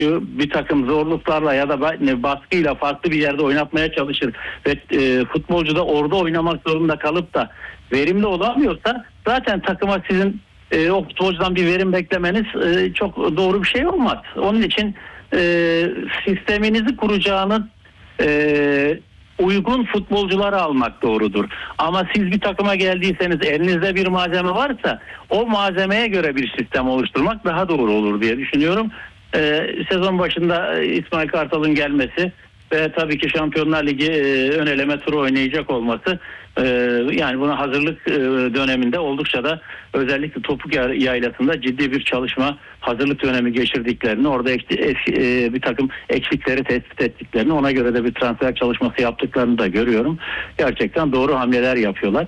bir takım zorluklarla ya da baskıyla farklı bir yerde oynatmaya çalışır ve futbolcu da orada oynamak zorunda kalıp da verimli olamıyorsa zaten takıma sizin o futbolcudan bir verim beklemeniz çok doğru bir şey olmaz. Onun için sisteminizi kuracağınız uygun futbolcuları almak doğrudur. Ama siz bir takıma geldiyseniz, elinizde bir malzeme varsa o malzemeye göre bir sistem oluşturmak daha doğru olur diye düşünüyorum. Sezon başında İsmail Kartal'ın gelmesi ve tabii ki Şampiyonlar Ligi ön eleme turu oynayacak olması, yani buna hazırlık döneminde oldukça da özellikle Topuk Yaylası'nda ciddi bir çalışma, hazırlık dönemi geçirdiklerini, orada bir takım eksikleri tespit ettiklerini, ona göre de bir transfer çalışması yaptıklarını da görüyorum. Gerçekten doğru hamleler yapıyorlar.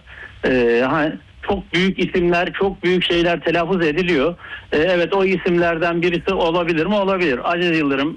Çok büyük isimler, çok büyük şeyler telaffuz ediliyor. Evet, o isimlerden birisi olabilir mi? Olabilir. Aziz Yıldırım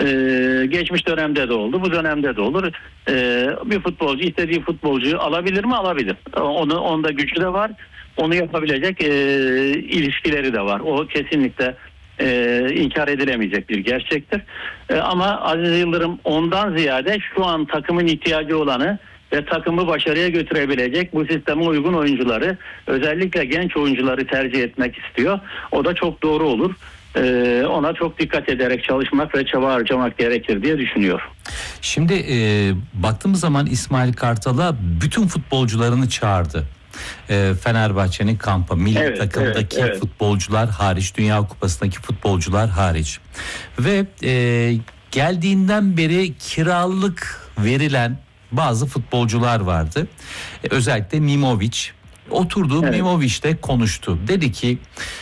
geçmiş dönemde de oldu, bu dönemde de olur. Bir futbolcu istediği futbolcuyu alabilir mi? Alabilir. Onda gücü de var. Onu yapabilecek ilişkileri de var. O kesinlikle inkar edilemeyecek bir gerçektir. Ama Aziz Yıldırım ondan ziyade şu an takımın ihtiyacı olanı ve takımı başarıya götürebilecek bu sisteme uygun oyuncuları, özellikle genç oyuncuları tercih etmek istiyor. O da çok doğru olur. Ona çok dikkat ederek çalışmak ve çaba harcamak gerekir diye düşünüyorum. Şimdi baktığımız zaman İsmail Kartal'a bütün futbolcularını çağırdı. Fenerbahçe'nin kampı, milli takımdaki futbolcular hariç, Dünya Kupası'ndaki futbolcular hariç. Ve geldiğinden beri kiralık verilen bazı futbolcular vardı. Özellikle Mimovic. Oturdu, Mimoviç'te konuştu. Dedi ki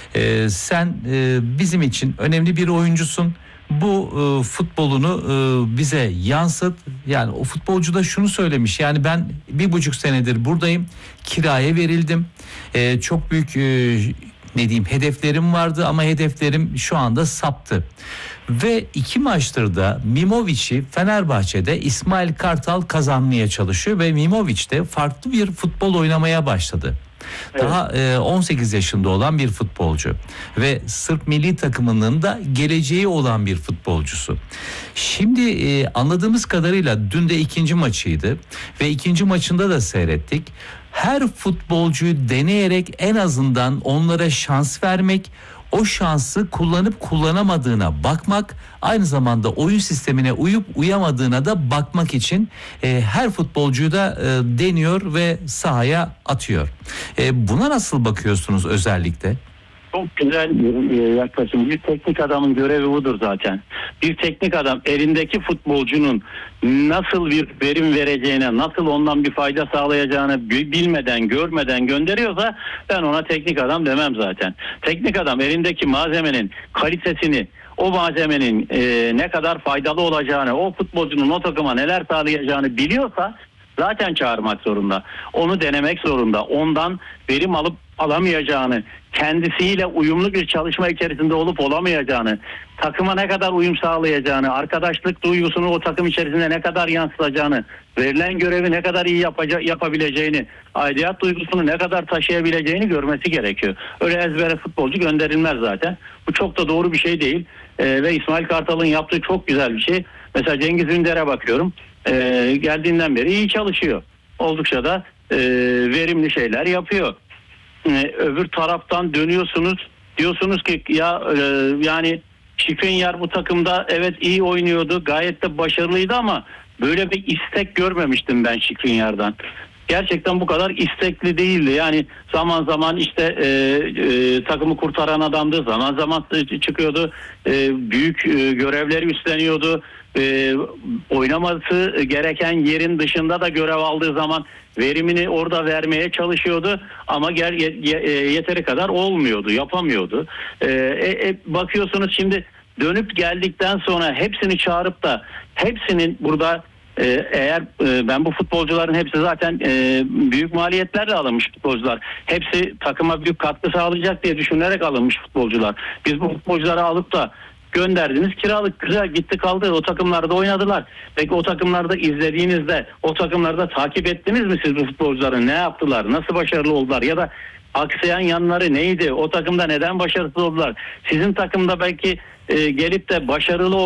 sen bizim için önemli bir oyuncusun. Bu futbolunu bize yansıt. Yani o futbolcu da şunu söylemiş. Yani ben 1,5 senedir buradayım. Kiraya verildim. Çok büyük hedeflerim vardı ama hedeflerim şu anda saptı. Ve 2 maçtır da Mimovic'i Fenerbahçe'de İsmail Kartal kazanmaya çalışıyor ve Mimovic de farklı bir futbol oynamaya başladı. Daha 18 yaşında olan bir futbolcu ve Sırp milli takımının da geleceği olan bir futbolcusu. Şimdi anladığımız kadarıyla dün de 2. maçıydı ve 2. maçında da seyrettik. Her futbolcuyu deneyerek en azından onlara şans vermek, o şansı kullanıp kullanamadığına bakmak, aynı zamanda oyun sistemine uyup uyamadığına da bakmak için her futbolcuyu da deniyor ve sahaya atıyor. Buna nasıl bakıyorsunuz özellikle? Çok güzel bir yaklaşım. Bir teknik adamın görevi budur zaten. Bir teknik adam elindeki futbolcunun nasıl bir verim vereceğine, nasıl ondan bir fayda sağlayacağını bilmeden, görmeden gönderiyorsa ben ona teknik adam demem zaten. Teknik adam elindeki malzemenin kalitesini, o malzemenin ne kadar faydalı olacağını, o futbolcunun o takıma neler sağlayacağını biliyorsa zaten çağırmak zorunda. Onu denemek zorunda. Ondan verim alıp alamayacağını, kendisiyle uyumlu bir çalışma içerisinde olup olamayacağını, takıma ne kadar uyum sağlayacağını, arkadaşlık duygusunu o takım içerisinde ne kadar yansıtacağını, verilen görevi ne kadar iyi yapabileceğini, aidiyet duygusunu ne kadar taşıyabileceğini görmesi gerekiyor. Öyle ezbere futbolcu gönderilmez zaten. Bu çok da doğru bir şey değil. Ve İsmail Kartal'ın yaptığı çok güzel bir şey. Mesela Cengiz Ünder'e bakıyorum. Geldiğinden beri iyi çalışıyor. Oldukça da verimli şeyler yapıyor. Öbür taraftan dönüyorsunuz, diyorsunuz ki yani Skriniar bu takımda evet iyi oynuyordu, gayet de başarılıydı ama böyle bir istek görmemiştim ben Skriniar'dan. Gerçekten bu kadar istekli değildi. Yani zaman zaman işte takımı kurtaran adamdı, zaman zaman çıkıyordu, büyük görevleri üstleniyordu. Oynaması gereken yerin dışında da görev aldığı zaman verimini orada vermeye çalışıyordu ama yeteri kadar olmuyordu, yapamıyordu. Bakıyorsunuz şimdi dönüp geldikten sonra hepsini çağırıp da hepsinin burada eğer ben bu futbolcuların hepsi zaten büyük maliyetlerle alınmış futbolcular. Hepsi takıma büyük katkı sağlayacak diye düşünerek alınmış futbolcular. Biz bu futbolcuları alıp da gönderdiniz, kiralık güzel gitti kaldı, o takımlarda oynadılar. Peki o takımlarda izlediğinizde, o takımlarda takip ettiniz mi siz bu futbolcuları? Ne yaptılar, nasıl başarılı oldular ya da aksayan yanları neydi? O takımda neden başarısız oldular? Sizin takımda belki gelip de başarılı